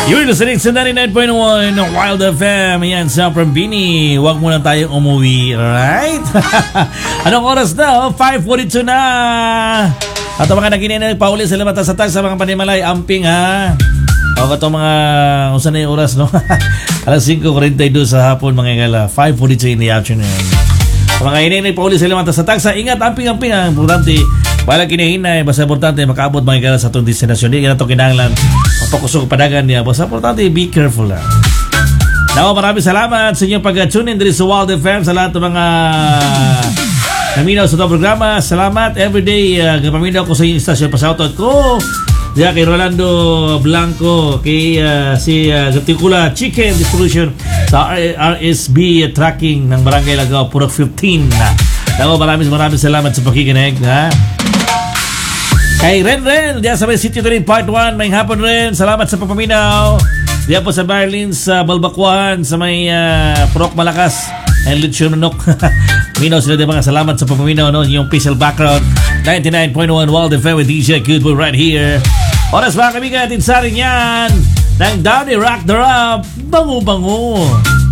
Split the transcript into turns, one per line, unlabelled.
You're listening sa 99.1 Wild FM. Yan sa Prambini. Huwag muna tayong umuwi, alright? Anong oras na? 5:42 na. At ang mga naginina pauli sa limata sa tag sa mga panimalay, amping ha. O ito mga, kung saan na yung oras, no? Alas 5:42 sa hapon, mga igala. 5:42 in the afternoon. Mga hinay pauli sa limata sa tag sa ingat, amping-amping ha. Importante. Wala kinihinay, basta importante makaabot mga igala sa itong destinasyon. Hindi ka na ito kinahanglan pakusog padagan niya. Basta importante, be careful lang. Now, maraming salamat sa inyong pag-tune in dito sa Wild FM, sa lahat ng mga naminaw sa itong programa. Salamat everyday. Paminaw ko sa inyong istasyon. Pasautot ko diya kay Rolando Blanco, kay si Gaticula Chicken Distribution sa RSB Tracking ng Barangay Lagaw, Purok 15. Now, maraming salamat sa pakikinig. Kay Ren, diya sa may City Training Part 1, may hapon rin. Salamat sa papaminaw. Diya po sa Berlin, sa Balbakuan, sa may Purok Malakas, and Lechon Manok. Minaw sila din mga salamat sa papaminaw, no? Yung official background. 99.1 Wild FM with DJ Goodwood right here. Oras mga kamigan, tinsarin yan ng Downy Rock the Rap. Bango-bango.